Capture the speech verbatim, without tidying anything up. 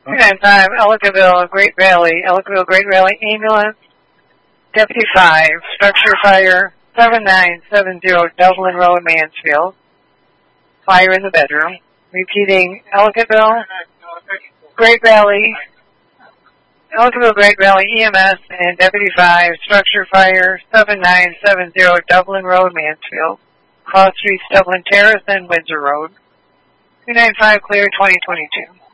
two nine five, Ellicottville, Great Valley, Ellicottville, Great Valley Ambulance, Deputy five, Structure Fire, seven nine seven zero, Dublin Road, Mansfield. Fire in the bedroom. Repeating, Ellicottville, Great Valley, Ellicottville, Great Valley E M S, and Deputy five, Structure Fire, seven nine seven zero, Dublin Road, Mansfield. Cross Streets, Dublin Terrace, and Windsor Road. two nine five, clear, twenty twenty-two.